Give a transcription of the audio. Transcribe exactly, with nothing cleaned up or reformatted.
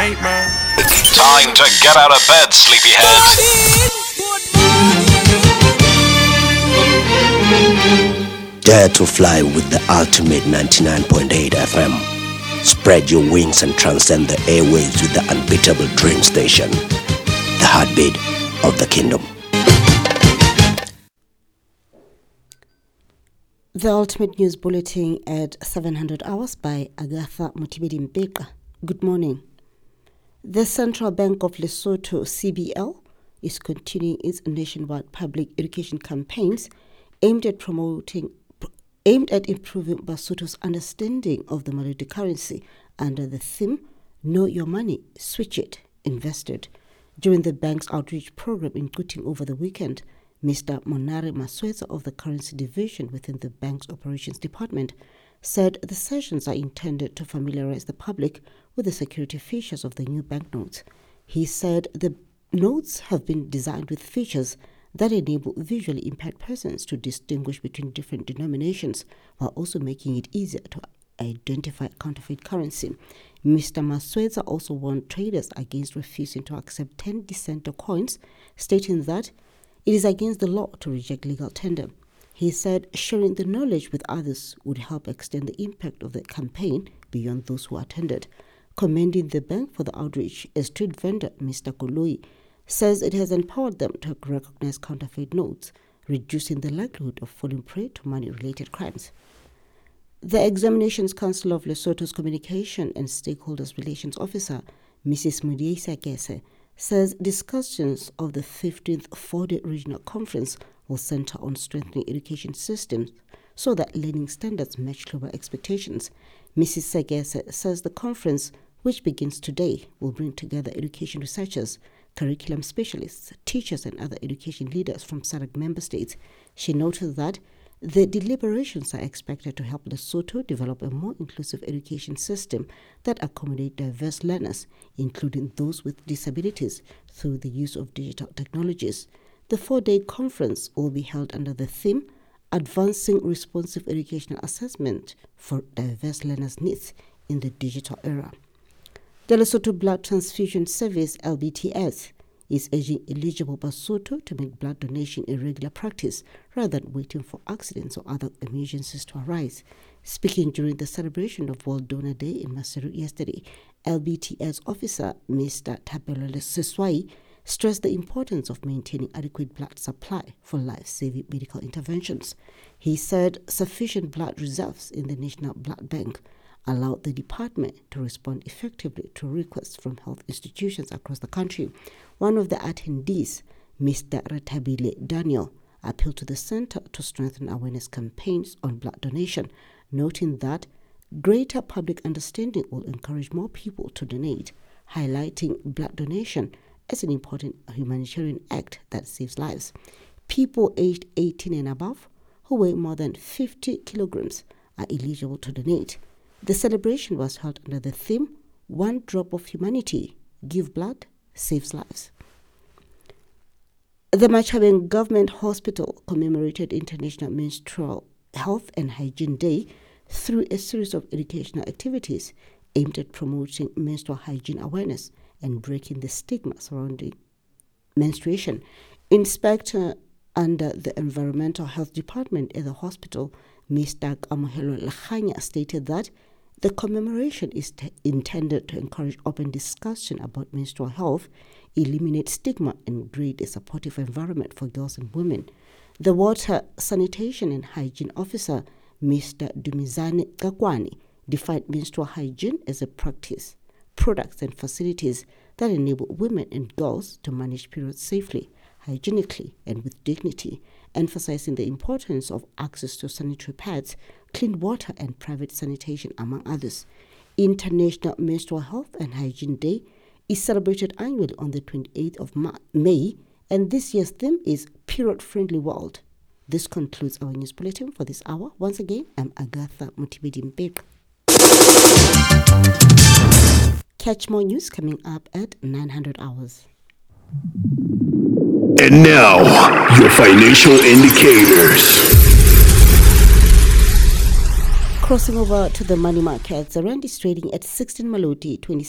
eight, man. Time to get out of bed, sleepyhead. Dare to fly with the ultimate ninety-nine point eight F M. Spread your wings and transcend the airwaves with the unbeatable Dream Station. The heartbeat of the kingdom. The Ultimate News Bulletin at seven hundred hours by Agatha Motibedi Mpeka. Good morning. The Central Bank of Lesotho, C B L, is continuing its nationwide public education campaigns aimed at promoting, aimed at improving Basotho's understanding of the Maluti currency under the theme, Know Your Money, Switch It, Invest It. During the bank's outreach program in Kuting over the weekend, Mister Monare Masweza of the Currency Division within the bank's operations department said the sessions are intended to familiarize the public with the security features of the new banknotes. He said the notes have been designed with features that enable visually impaired persons to distinguish between different denominations while also making it easier to identify counterfeit currency. Mister Masweza also warned traders against refusing to accept ten decenter coins, stating that it is against the law to reject legal tender. He said sharing the knowledge with others would help extend the impact of the campaign beyond those who attended. Commending the bank for the outreach, a street vendor, Mister Koloi, says it has empowered them to recognize counterfeit notes, reducing the likelihood of falling prey to money-related crimes. The Examinations Council of Lesotho's Communication and Stakeholders Relations Officer, Missus Mudiesa Kese, says discussions of the fifteenth four-day regional conference will center on strengthening education systems so that learning standards match global expectations. Missus Segese says the conference, which begins today, will bring together education researchers, curriculum specialists, teachers, and other education leaders from S A D C member states. She noted that the deliberations are expected to help Lesotho develop a more inclusive education system that accommodates diverse learners, including those with disabilities, through the use of digital technologies. The four-day conference will be held under the theme, Advancing Responsive Educational Assessment for Diverse Learners' Needs in the Digital Era. The Lesotho Blood Transfusion Service, L B T S, is urging eligible Basotho to make blood donation a regular practice rather than waiting for accidents or other emergencies to arise. Speaking during the celebration of World Donor Day in Maseru yesterday, L B T S officer Mister Thapelo Seswai stressed the importance of maintaining adequate blood supply for life-saving medical interventions. He said sufficient blood reserves in the National Blood Bank allowed the department to respond effectively to requests from health institutions across the country. One of the attendees, Mister Ratabile Daniel, appealed to the center to strengthen awareness campaigns on blood donation, noting that greater public understanding will encourage more people to donate, highlighting blood donation as an important humanitarian act that saves lives. People aged eighteen and above who weigh more than fifty kilograms are eligible to donate. The celebration was held under the theme, One Drop of Humanity, Give Blood, Saves Lives. The Machabeng Government Hospital commemorated International Menstrual Health and Hygiene Day through a series of educational activities aimed at promoting menstrual hygiene awareness and breaking the stigma surrounding menstruation. Inspector under the Environmental Health Department at the hospital, Mister Kamohelo Lachanya, stated that the commemoration is t- intended to encourage open discussion about menstrual health, eliminate stigma, and create a supportive environment for girls and women. The Water, Sanitation and Hygiene Officer, Mister Dumizane Kakwani, defined menstrual hygiene as a practice, products and facilities that enable women and girls to manage periods safely, hygienically, and with dignity, emphasizing the importance of access to sanitary pads, clean water, and private sanitation, among others. International Menstrual Health and Hygiene Day is celebrated annually on the twenty-eighth of May, and this year's theme is Period-Friendly World. This concludes our news bulletin for this hour. Once again, I'm Agatha Motibedi Mpeka. Catch more news coming up at nine hundred hours. And now, your financial indicators. Crossing over to the money markets, the rand is trading at sixteen Maluti, twenty